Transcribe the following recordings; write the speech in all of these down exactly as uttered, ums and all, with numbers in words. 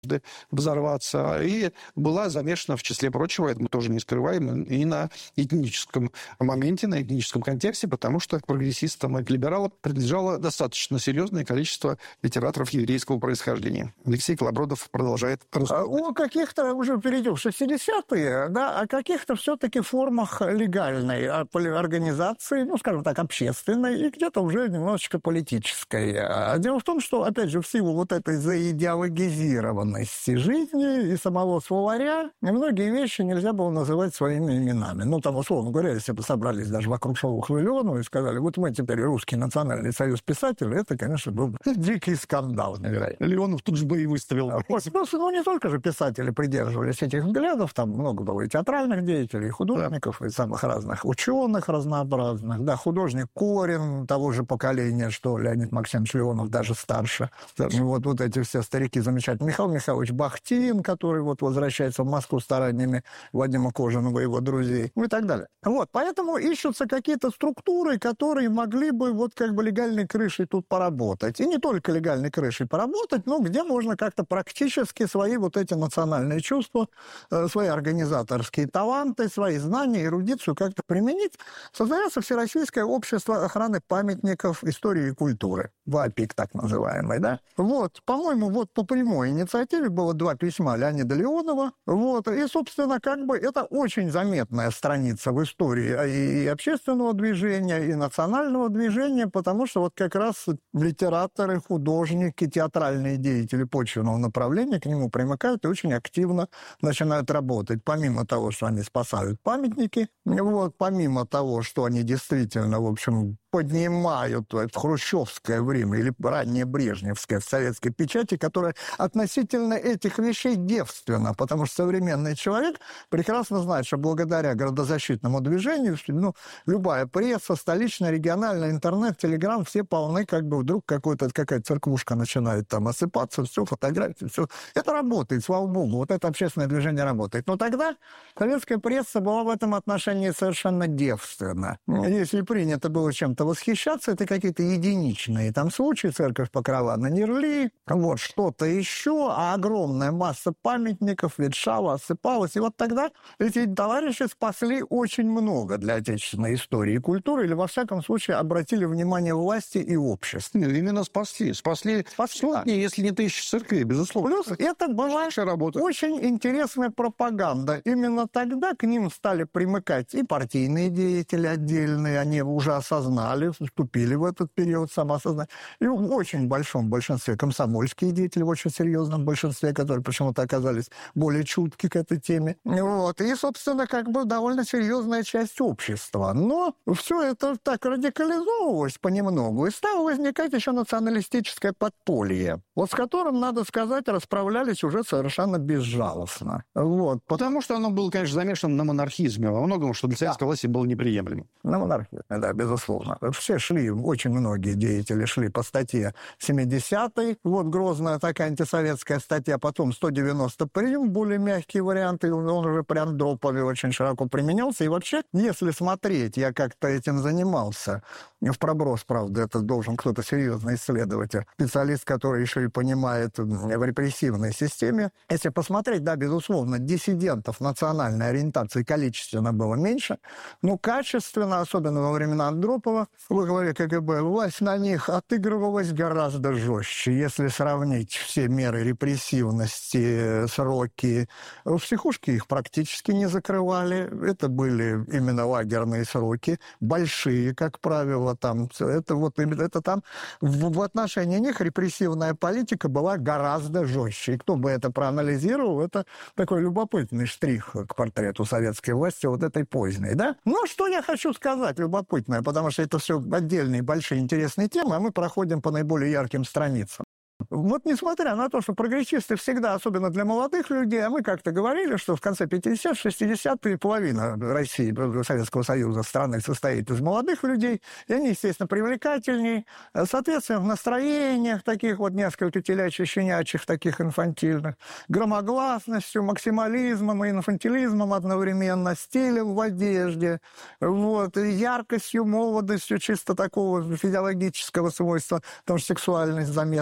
взорваться, и была замешана, в числе прочего, это мы тоже не скрываем, и на этническом моменте, на этническом контексте, потому что прогрессистам и либералам принадлежало достаточно серьезное количество литераторов еврейского происхождения. Алексей Колобродов продолжает рассказывать. О каких-то, уже перейдем в шестидесятые, да, о каких-то все-таки формах легальной организации, ну, скажем так, общественной, и где-то уже немножечко политической. Дело в том, что, опять же, в силу вот этой заидеологизированности жизни и самого словаря, многие вещи нельзя было называть своими именами. Ну, там, условно говоря, если бы собрались даже вокруг Шолохова и Леонова и сказали, вот мы теперь Русский национальный союз писателей, это, конечно, был бы дикий скандал, невероятно. Леонов тут же бы и выставил. Вот, ну, не только же писатели придерживались этих взглядов, там много было и театральных деятелей, и художников, да, и самых разных ученых разнообразных. Да, художник Корин того же поколения, что Леонид Максимович Леонов, даже старше. старше. Вот, вот эти все старики замечательные. Михаил Михайлович Бахтин, который вот возвращается в Москву стараниями Вадима Кожаного и его друзей, ну и так далее. Вот, поэтому ищутся какие-то структуры, которые могли бы вот как бы легальной крышей тут поработать. И не только легальной крышей поработать, но где можно как-то практически свои вот эти национальные чувства, свои организаторские таланты, свои знания, эрудицию как-то применить. Создается Всероссийское общество охраны памятников истории и культуры, ВАПИК так называемый, да? Вот, по-моему, вот по прямой инициативе было два письма Леонида Леонова, вот, и, собственно, как бы это очень заметная страница в истории и общественного движения, и национального движения, потому что вот как раз литераторы, художники, театральные деятели почвенного направления к нему примыкают и очень активно начинают работать. Помимо того, что они спасают памятники, вот, помимо того, что они действительно, в общем, поднимают в хрущевское время или раннее брежневское в советской печати, которая относительно этих вещей девственна, потому что современный человек прекрасно знает, что благодаря градозащитному движению, ну, любая пресса, столичная, региональная, интернет, телеграм, все полны, как бы вдруг какой-то, какая-то церквушка начинает там осыпаться, все, фотографии, все. Это работает, слава богу, вот это общественное движение работает. Но тогда советская пресса была в этом отношении совершенно девственна. Если принято было чем-то восхищаться, это какие-то единичные там случаи, церковь Покрова на Нерли, вот что-то еще, а огромная масса памятников ветшала, осыпалась. И вот тогда эти товарищи спасли очень много для отечественной истории и культуры, или, во всяком случае, обратили внимание власти и общества. Именно спасли. Спасли, спасли сотни, да, если не тысячи церквей, безусловно. Плюс это была очень интересная пропаганда. Именно тогда к ним стали примыкать и партийные деятели отдельные, они уже осознали, вступили в этот период самоосознания. И в очень большом большинстве комсомольские деятели, в очень серьезном большинстве, которые почему-то оказались более чутки к этой теме. Вот. И, собственно, как бы довольно серьезная часть общества. Но все это так радикализовывалось понемногу, и стало возникать еще националистическое подполье, вот с которым, надо сказать, расправлялись уже совершенно безжалостно. Вот. Потому что оно было, конечно, замешано на монархизме, во многом, что для советской, да, власти было неприемлемо. На монархизме, да, безусловно. Все шли, очень многие деятели шли по статье семидесятой. Вот грозная такая антисоветская статья, потом сто девяносто прим, более мягкие варианты, он уже при Андропове очень широко применялся. И вообще, если смотреть, я как-то этим занимался, в проброс, правда, это должен кто-то серьезный исследователь, специалист, который еще и понимает в репрессивной системе. Если посмотреть, да, безусловно, диссидентов национальной ориентации количественно было меньше, но качественно, особенно во времена Андропова, в главе КГБ, власть на них отыгрывалась гораздо жестче. Если сравнить все меры репрессивности, сроки, в психушке их практически не закрывали. Это были именно лагерные сроки, большие, как правило, там. Это вот это там в, в отношении них репрессивная политика была гораздо жестче. И кто бы это проанализировал, это такой любопытный штрих к портрету советской власти, вот этой поздней, да? Ну, что я хочу сказать любопытное, потому что это все отдельные большие интересные темы, а мы проходим по наиболее ярким страницам. Вот несмотря на то, что прогрессисты всегда, особенно для молодых людей, а мы как-то говорили, что в конце пятидесятых, шестидесятых половина России, Советского Союза, страны состоит из молодых людей, и они, естественно, привлекательнее, соответственно, в настроениях таких вот несколько телячьих, щенячьих, таких инфантильных, громогласностью, максимализмом и инфантилизмом одновременно, стилем в одежде, вот, и яркостью, молодостью, чисто такого физиологического свойства, потому что сексуальность заметно, что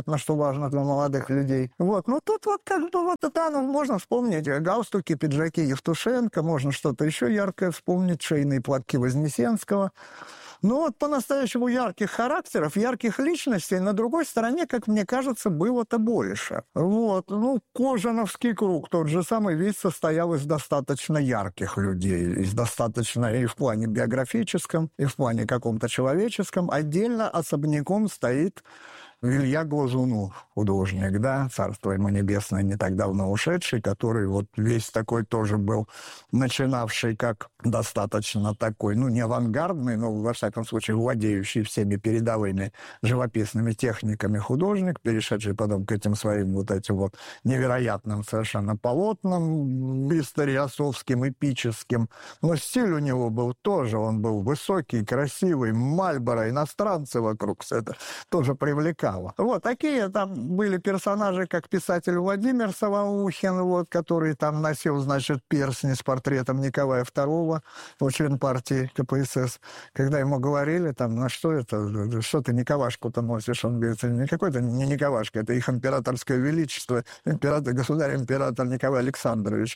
важно для молодых людей. Вот, ну тут вот как бы вот это, ну, можно вспомнить галстуки, пиджаки Евтушенко, можно что-то еще яркое вспомнить, шейные платки Вознесенского. Но вот по-настоящему ярких характеров, ярких личностей на другой стороне, как мне кажется, было-то больше. Вот. Ну, Кожановский круг, тот же самый, весь состоял из достаточно ярких людей, из достаточно и в плане биографическом, и в плане каком-то человеческом. Отдельно особняком стоит Илья Глазунов, художник, да, царство ему небесное, не так давно ушедший, который вот весь такой тоже был, начинавший как достаточно такой, ну, не авангардный, но, во всяком случае, владеющий всеми передовыми живописными техниками художник, перешедший потом к этим своим вот этим вот невероятным совершенно полотнам, историосовским, эпическим. Но стиль у него был тоже, он был высокий, красивый, Мальборо, иностранцы вокруг, все это тоже привлекало. Вот такие там были персонажи, как писатель Владимир Саваухин, вот, который там носил, значит, перстни с портретом Николая второго, вот, член партии ка пэ эс эс. Когда ему говорили, там, ну что это, что ты Николашку-то носишь? Он говорит, не какой-то не Николашка, это их императорское величество, император, государь-император Николай Александрович.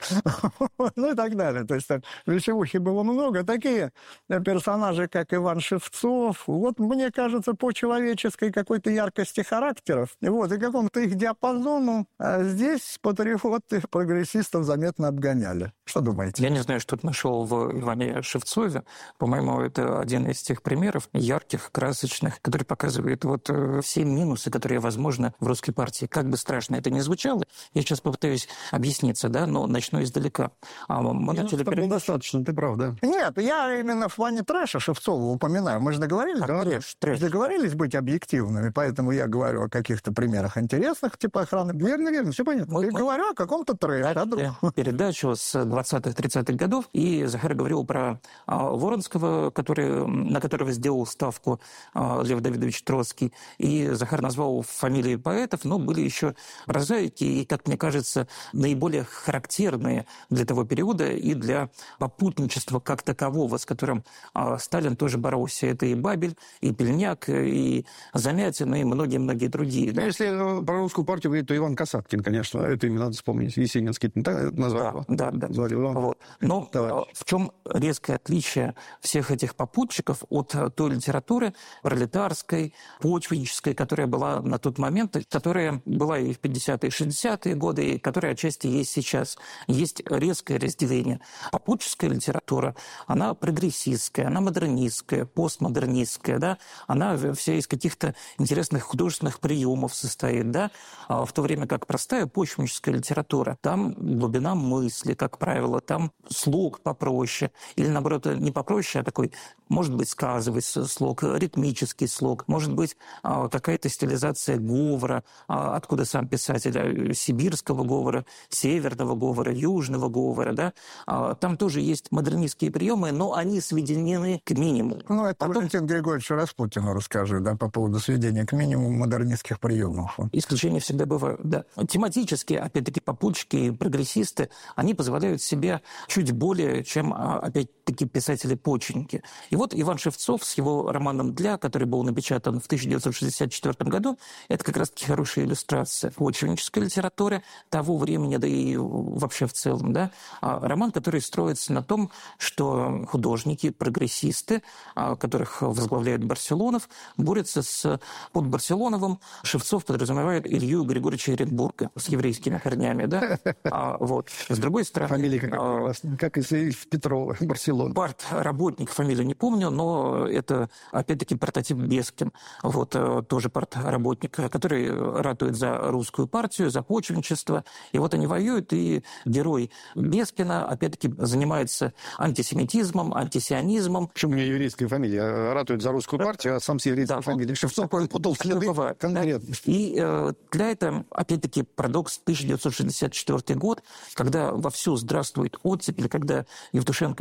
Ну и так далее. То есть там вещевухи было много. Такие персонажи, как Иван Шевцов. Вот, мне кажется, по человеческой какой-то яркости характеров, вот, и какому-то их диапазону, а здесь патриоты прогрессистов заметно обгоняли. Что думаете? Я не знаю, что ты нашел в Иване Шевцове. По-моему, это один из тех примеров ярких, красочных, который показывает вот все минусы, которые возможны в русской партии. Как бы страшно это ни звучало, я сейчас попытаюсь объясниться, да, но начну издалека. А мы ну, начали... Перед... достаточно, ты прав, да? Нет, я именно в плане трэша Шевцова упоминаю. Мы же договорились? А, трэш, трэш. Договорились быть объективными, поэтому я говорю о каких-то примерах интересных, типа охраны. Верно, верно, все понятно. Мы, и мы... говорю о каком-то трэше. А передачу с двадцатых-тридцатых годов, и Захар говорил про а, Воронского, который, на которого сделал ставку а, Лев Давидович Троцкий, и Захар назвал фамилии поэтов, но были еще прозаики, и, как мне кажется, наиболее характерные для того периода и для попутничества как такового, с которым а, Сталин тоже боролся. Это и Бабель, и Пельняк, и Замятин, и многие-многие другие. Да, если про русскую партию говорить, то Иван Касаткин, конечно, это имя надо вспомнить. Есенинский назвали его. Да, да, да. Звали его. Вот. Но Товарищ. в чем резкое отличие всех этих попутчиков от той литературы пролетарской, почвеннической, которая была на тот момент, которая была и в пятидесятые, и шестидесятые годы, и которая отчасти есть сейчас. Есть резкое разделение. Попутческая литература, она прогрессистская, она модернистская, постмодернистская, да? Она вся из каких-то интересных художественных приемов состоит, да? А в то время как простая почвенническая литература, там глубина мысли, как правило, там слог попроще, или, наоборот, не попроще, а такой, может быть, сказовый слог, ритмический слог, может быть, какая-то стилизация говора, откуда сам писатель, сибирского говора, северного говора, южного говора, да? Там тоже есть модернистские приемы, но они сведены к минимуму. Ну, это Потом... Валентин Григорьевич Распутину расскажи, да, по поводу сведения к минимуму модернистских приемов. Исключения всегда бывают, да. Тематически, опять-таки, попутчики и прогрессисты, они позволяют себе чуть более, чем, опять-таки, писатели-почвенники. И вот Иван Шевцов с его романом «Для», который был напечатан в тысяча девятьсот шестьдесят четвёртом году, это как раз-таки хорошая иллюстрация почвеннической литературы того времени, да и вообще в целом, да. Роман, который строится на том, что художники, прогрессисты, которых возглавляет Барселонов, борются с под Барселоновым. Шевцов подразумевает Илью Григорьевича Оренбурга с еврейскими корнями, да. А, вот. С другой стороны... Фамилия как, а, как из Петрова, Барселона. Парт-работник, фамилию не помню, но это, опять-таки, прототип Бескин. Вот, тоже парт-работник, который ратует за русскую партию, за почвенничество. И вот они воюют, и герой Бескина, опять-таки, занимается антисемитизмом, антисионизмом. Почему у меня еврейская фамилия? Ратует за русскую партию, а сам с еврейской да, фамилией. Шевцов путал следы конкретно. Да? И э, для этого, опять-таки, парадокс тысяча девятьсот шестьдесят четвёртый год, когда вовсю здравствует оттепель, когда Евтушенко, Вознесенский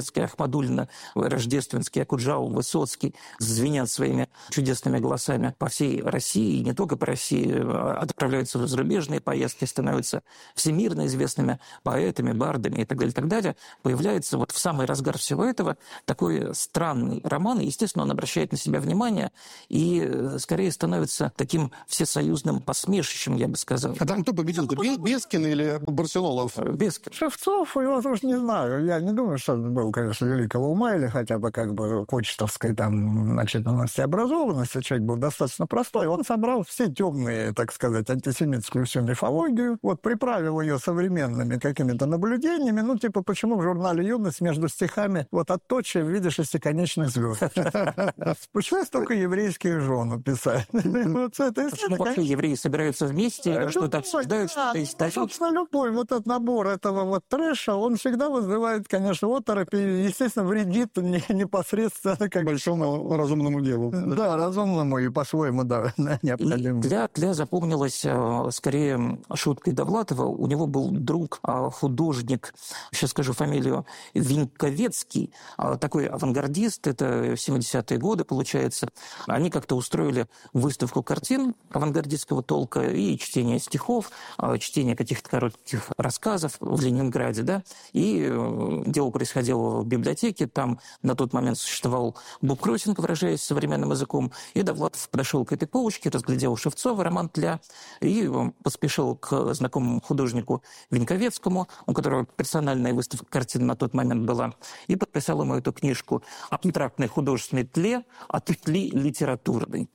Советская, Ахмадуллина, Рождественский, Акуджава, Высоцкий звенят своими чудесными голосами по всей России, и не только по России, отправляются в зарубежные поездки, становятся всемирно известными поэтами, бардами и так далее, и так далее. Появляется вот в самый разгар всего этого такой странный роман, и, естественно, он обращает на себя внимание и скорее становится таким всесоюзным посмешищем, я бы сказал. А там кто победил? Бескин или Барселонов? Бескин. Шевцов, его тоже не знаю. Я не думаю, что он был, конечно, великого ума или хотя бы как бы почтовской там начитанности, образованности. Человек был достаточно простой. Он собрал все темные, так сказать, антисемитскую всю мифологию, вот приправил ее современными какими-то наблюдениями. Ну, типа, почему в журнале «Юность» между стихами вот от точи видишь шестиконечных звезд? Почему столько еврейских жен писать? Вообще евреи собираются вместе, что-то обсуждают, что-то историческое. Собственно, любой вот этот набор этого вот трэша, он всегда вызывает, конечно, оторопь и, естественно, вредит непосредственно как большому разумному делу. Да, разумному и по-своему, да, необходимо. Для, для запомнилась скорее шуткой Довлатова. У него был друг, художник, сейчас скажу фамилию, Виньковецкий, такой авангардист, это семидесятые годы, получается. Они как-то устроили выставку картин авангардистского толка и чтение стихов, чтение каких-то коротких рассказов в Ленинграде, да, и дело происходило в библиотеке, там на тот момент существовал буккроссинг, выражаясь современным языком, и Довлатов подошел к этой полочке, разглядел Шевцова, роман «Тля», и поспешил к знакомому художнику Виньковецкому, у которого персональная выставка картин на тот момент была, и подписал ему эту книжку «Абстрактный художественный тле от тли литературный».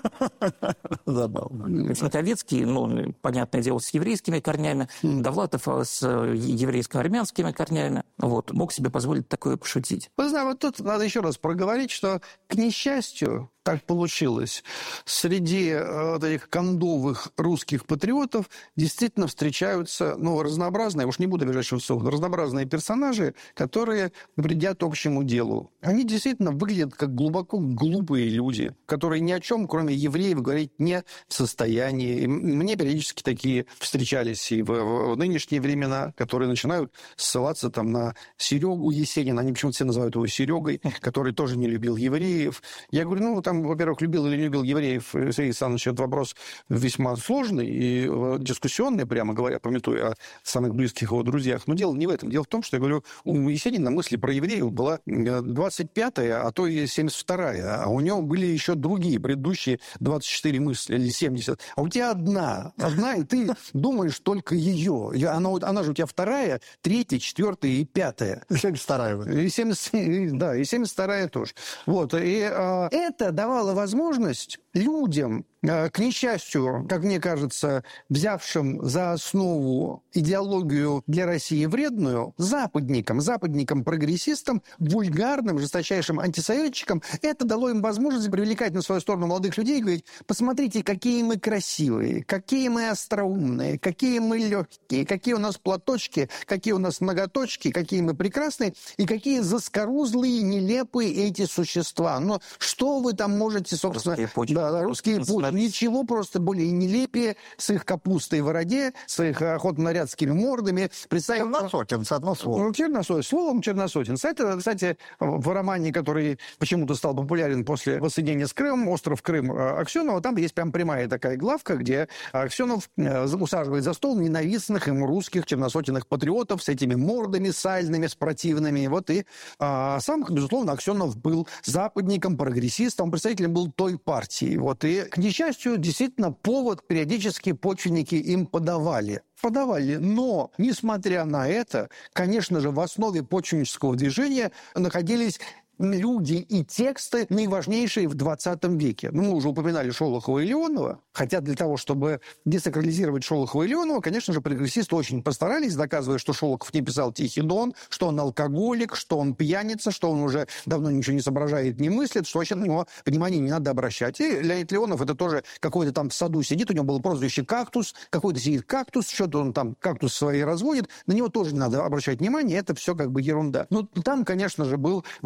Забавно. Виньковецкий, ну, понятное дело, с еврейскими корнями, Довлатов с еврейско-армянскими корнями, вот, мог себе позволить такое пошутить. Вы знаете, вот тут надо еще раз проговорить, что, к несчастью, так получилось. Среди э, вот этих кондовых русских патриотов действительно встречаются, ну, разнообразные, уж не буду бежать Шевцов, разнообразные персонажи, которые вредят общему делу. Они действительно выглядят как глубоко глупые люди, которые ни о чем, кроме евреев, говорить не в состоянии. И мне периодически такие встречались и в, в нынешние времена, которые начинают ссылаться там на Серегу Есенина. Они почему-то все называют его Серегой, который тоже не любил евреев. Я говорю, ну, там, во-первых, любил или не любил евреев Сергей Александрович, это вопрос весьма сложный и дискуссионный, прямо говоря, памятуя о самых близких его друзьях. Но дело не в этом. Дело в том, что, я говорю, у Есенина мысли про евреев была двадцать пятая, а то и семьдесят вторая. А у него были еще другие, предыдущие двадцать четыре мысли или семьдесят. А у тебя одна. Одна, и ты думаешь только ее. Она, она же у тебя вторая, третья, четвертая и пятая. И семьдесят вторая. И семьдесят, да, и семьдесят вторая тоже. Вот. И а, это давало возможность людям, к несчастью, как мне кажется, взявшим за основу идеологию для России вредную, западникам, западникам-прогрессистам, вульгарным, жесточайшим антисоветчикам, это дало им возможность привлекать на свою сторону молодых людей и говорить: посмотрите, какие мы красивые, какие мы остроумные, какие мы легкие, какие у нас платочки, какие у нас ноготочки, какие мы прекрасные, и какие заскорузлые, нелепые эти существа. Но что вы там можете, собственно... Русские почвы. Да, русские почвы. Ничего просто более нелепее с их капустой в бороде, с их охотно-нарядскими мордами. Представь... Черносотенц, одно слово. Черносотенц, словом черносотенц. Это, кстати, в романе, который почему-то стал популярен после воссоединения с Крымом, «Остров Крым» Аксенова, там есть прям прямая такая главка, где Аксенов усаживает за стол ненавистных ему русских черносотенных патриотов с этими мордами сальными, с противными. Вот и а, сам, безусловно, Аксенов был западником, прогрессистом, представителем был той партии. Вот. И, к несчастью, действительно, повод периодически почвенники им подавали. Подавали. Но, несмотря на это, конечно же, в основе почвеннического движения находились люди и тексты, наиважнейшие в двадцатом веке. Ну, мы уже упоминали Шолохова и Леонова, хотя для того, чтобы десакрализировать Шолохова и Леонова, конечно же, прогрессисты очень постарались, доказывая, что Шолохов не писал «Тихий Дон», что он алкоголик, что он пьяница, что он уже давно ничего не соображает, не мыслит, что вообще на него внимания не надо обращать. И Леонид Леонов, это тоже какой-то там в саду сидит, у него было прозвище «Кактус», какой-то сидит кактус, что-то он там кактус свои разводит, на него тоже не надо обращать внимание, это все как бы ерунда. Ну, там, конечно же, был Вадим Валерьевич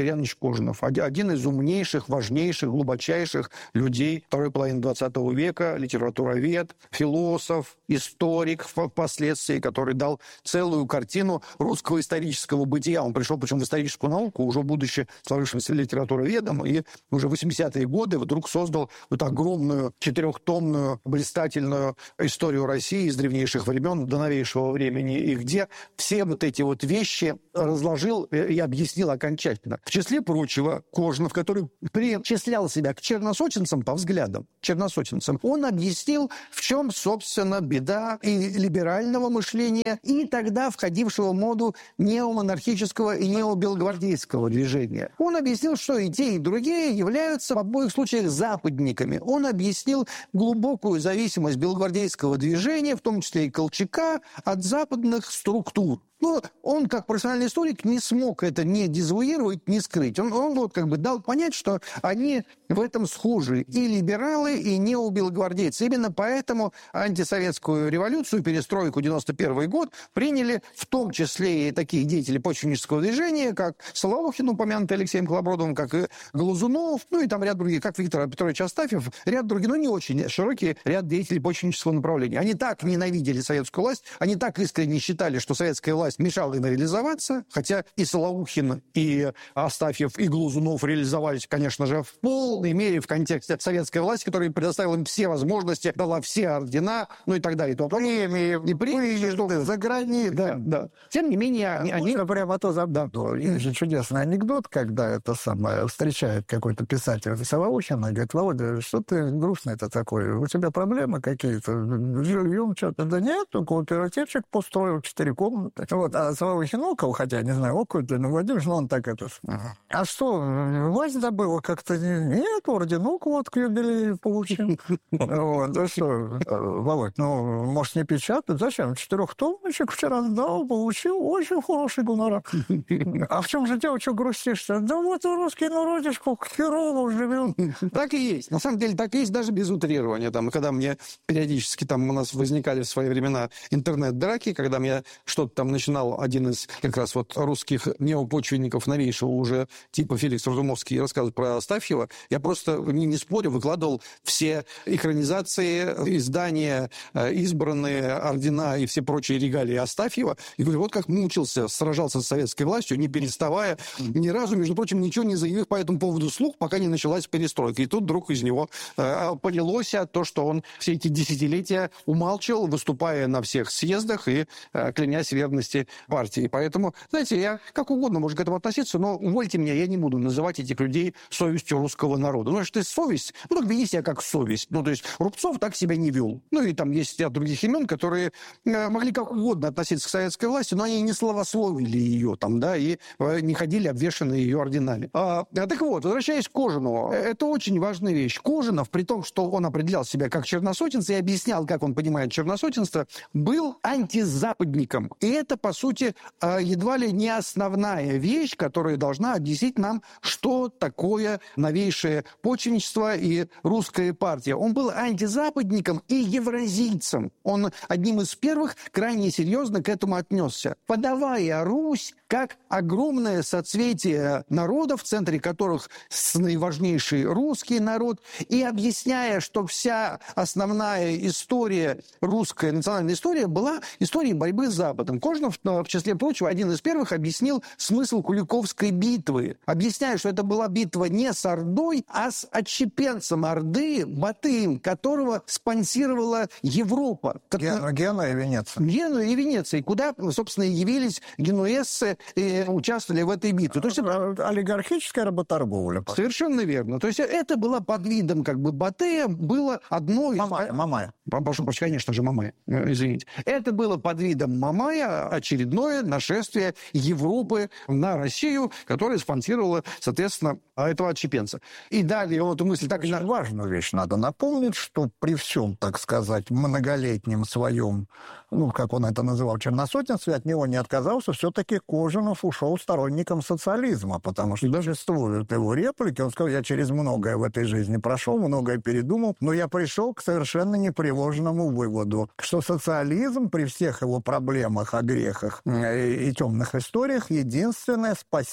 Валерий Иванович Кожинов. Один из умнейших, важнейших, глубочайших людей второй половины двадцатого века, литературовед, философ, историк впоследствии, который дал целую картину русского исторического бытия. Он пришел, причем в историческую науку, уже будучи сложившимся литературоведом, и уже в восьмидесятые годы вдруг создал вот огромную четырехтомную блистательную историю России из древнейших времен до новейшего времени, и где все вот эти вот вещи разложил и объяснил окончательно. В числе прочего, Кожинов, который причислял себя к черносотенцам по взглядам, черносотенцам, он объяснил, в чем, собственно, беда и либерального мышления, и тогда входившего в моду неомонархического и необелгвардейского движения. Он объяснил, что и те, и другие являются в обоих случаях западниками. Он объяснил глубокую зависимость белогвардейского движения, в том числе и Колчака, от западных структур. Но он, как профессиональный историк, не смог это ни дезавуировать, ни скрыть. Он, он вот как бы дал понять, что они в этом схожи. И либералы, и необелогвардейцы. Именно поэтому антисоветскую революцию, перестройку девяносто первый год приняли в том числе и такие деятели почвеннического движения, как Соловухин, упомянутый Алексеем Колобродовым, как и Глазунов, ну и там ряд других, как Виктор Петрович Астафьев, ряд других, но не очень широкий ряд деятелей почвеннического направления. Они так ненавидели советскую власть, они так искренне считали, что советская власть мешала им реализоваться, хотя и Соловухин, и Астафьев, и Глазунов реализовались, конечно же, в полной мере в контексте советской власти, которая предоставила им все возможности, дала все ордена, ну и так далее. То премии, не премии, что за границей. Да, да. Тем не менее, они... они... Прямо то забавно. Есть же чудесный анекдот, когда это самое встречает какой-то писатель Соловухина, говорит: Володя, что ты грустный-то такой? У тебя проблемы какие-то? Жильем что-то? Да нет, кооперативчик построил, четыре комнаты. Вот, а Соловухин около, хотя, не знаю, около, ну, Владимир, ну, он так это... Ага. А что, власть забыла как-то? Нет, орденок вот к юбилею получил. Вот, да что, Володь, ну, может, не печатать? Зачем? Четырехтомничек вчера сдал, получил очень хороший гонорар. А в чем же дело, что грустишь-то? Да вот русский народишко херово живет. Так и есть. На самом деле, так и есть, даже без утрирования. Там, когда мне периодически там у нас возникали в свои времена интернет-драки, когда мне что-то там начинал один из как раз вот русских неопочвенников новейшего уже типа Феликс Разумовский рассказывать про Астафьева, я просто, не, не спорю, выкладывал все экранизации, издания, избранные ордена и все прочие регалии Астафьева. И говорю, вот как мучился, сражался с советской властью, не переставая, ни разу, между прочим, ничего не заявив по этому поводу вслух, пока не началась перестройка. И тут вдруг из него э, полилось то, что он все эти десятилетия умалчивал, выступая на всех съездах и э, клянясь верности партии. Поэтому, знаете, я как угодно может к этому относиться, но увольте меня, я не буду называть этих людей совестью русского народа. Ну, что совесть, ну, так вели себя как совесть. Ну, то есть Рубцов так себя не вел. Ну, и там есть ряд других имен, которые э, могли как угодно относиться к советской власти, но они не славословили ее там, да, и э, не ходили обвешанные ее орденами. А, так вот, возвращаясь к Кожинову, это очень важная вещь. Кожинов, при том, что он определял себя как черносотенец и объяснял, как он понимает черносотенство, был антизападником. И это, по сути, едва ли не основная вещь, которая должна объяснить нам, что такое новейшее почвенничество и русская партия. Он был антизападником и евразийцем. Он одним из первых крайне серьезно к этому отнесся, подавая Русь как огромное соцветие народов, в центре которых наиважнейший русский народ, и объясняя, что вся основная история, русская национальная история, была историей борьбы с Западом. Кожинов, в числе прочего, один из первых объяснил смысл Куликовской битвы, объясняя, что это была битва не с Ордой, а с отщепенцем Орды, Батыем, которого спонсировала Европа. Ген... Генуя и Венеция. Генуя и Венеция, куда, собственно, явились генуэзцы и участвовали в этой битве. То есть это олигархическая работорговля. Совершенно верно. То есть это было под видом как бы Батыя, было одно из... Мамая. Мамая. Прошу прощения, конечно же, Мамая. Извините. Это было под видом Мамая очередное нашествие Европы на Россию, которое спонсировало, соответственно, этого отщепенца. И далее он эту мысль так... Очень важную вещь надо напомнить, что при всем, так сказать, многолетнем своем, ну, как он это называл, черносотенстве, от него не отказался, все-таки Кожинов ушел сторонником социализма, потому что даже существуют его реплики, он сказал, я через многое в этой жизни прошел, многое передумал, но я пришел к совершенно непреложному выводу, что социализм при всех его проблемах, огрехах и, и темных историях единственное спасение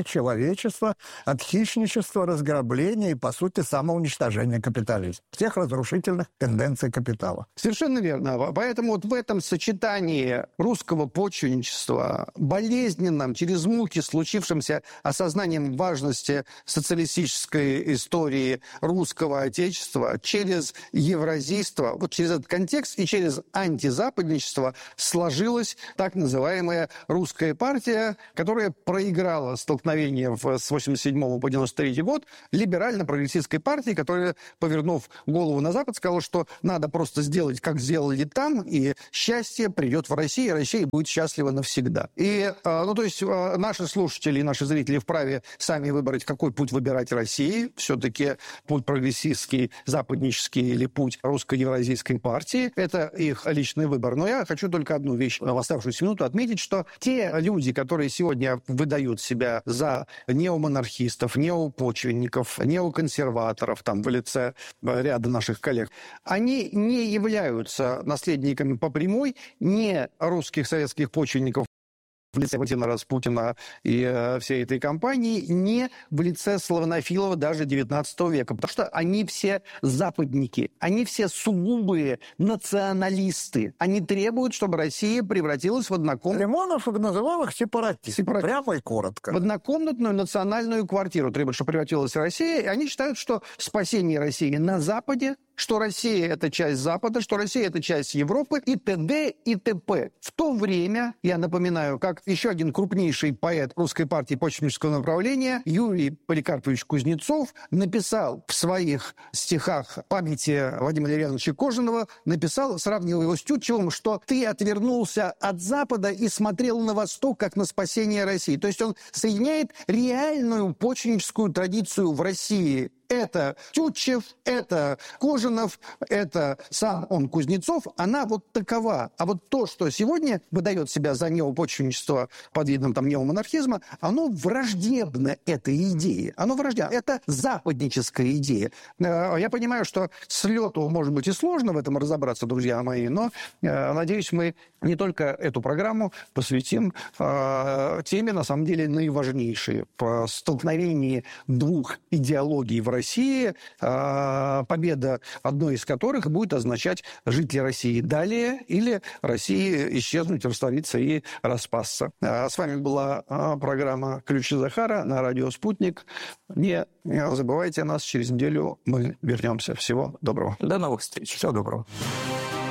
человечества от хищничества, разграбления и, по сути, самоуничтожения капитализма. Всех разрушительных тенденций капитала. Совершенно верно. Поэтому вот в этом сочетании русского почвенничества, болезненном, через муки случившимся осознанием важности социалистической истории русского отечества, через евразийство, вот через этот контекст и через антизападничество сложилась так называемая русская партия, которая проиграла столкновение с восемьдесят седьмого по девяносто третий год либерально-прогрессистской партии, которая, повернув голову на Запад, сказала, что надо просто сделать, как сделали там, и счастье придет в Россию, и Россия будет счастлива навсегда. И, ну, то есть наши слушатели и наши зрители вправе сами выбрать, какой путь выбирать России. Все-таки путь прогрессистский, западнический или путь русско-евразийской партии. Это их личный выбор. Но я хочу только одну вещь в оставшуюся минуту отметить, что те люди, которые сегодня выдают себя за неомонархистов, неопочвенников, неоконсерваторов, там, в лице ряда наших коллег, они не являются наследниками по прямой не русских советских почвенников в лице Владимира Распутина и э, всей этой компании, не в лице славянофилов даже девятнадцатого века, потому что они все западники, они все сугубые националисты. Они требуют, чтобы Россия превратилась в однокомнатную... Лимонов называл их сепаратистами, Сепарат... прямо и коротко. В однокомнатную национальную квартиру требуют, чтобы превратилась Россия, и они считают, что спасение России на Западе, что Россия – это часть Запада, что Россия – это часть Европы и т.д. и т.п. В то время, я напоминаю, как еще один крупнейший поэт русской партии почвеннического направления Юрий Поликарпович Кузнецов написал в своих стихах памяти Владимира Ильича Кожаного, написал, сравнивая его с Тютчевым, что «ты отвернулся от Запада и смотрел на Восток, как на спасение России». То есть он соединяет реальную почвенническую традицию в России. Это Тютчев, это Кожанов, это сам он Кузнецов, она вот такова. А вот то, что сегодня выдает себя за неопочвенничество под видом там неомонархизма, оно враждебно этой идее. Оно враждебно. Это западническая идея. Я понимаю, что с лету, может быть, и сложно в этом разобраться, друзья мои, но, надеюсь, мы не только эту программу посвятим теме, на самом деле, наиважнейшей. По столкновении двух идеологий в России, победа одной из которых будет означать жить ли России далее или России исчезнуть, раствориться и распасться. С вами была программа «Ключи Захара» на радио «Спутник». Не забывайте нас, через неделю мы вернемся. Всего доброго. До новых встреч. Всего доброго.